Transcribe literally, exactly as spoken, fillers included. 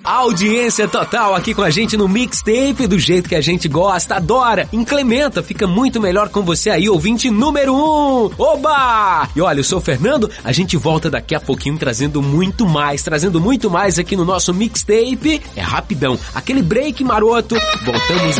Audiência total aqui com a gente no Mixtape, do jeito que a gente gosta, adora, incrementa, fica muito melhor com você aí, ouvinte número um. Oba! E olha, eu sou o Fernando, a gente volta daqui a pouquinho trazendo muito mais, trazendo muito mais aqui no nosso Mixtape. É rapidão, aquele break maroto, voltamos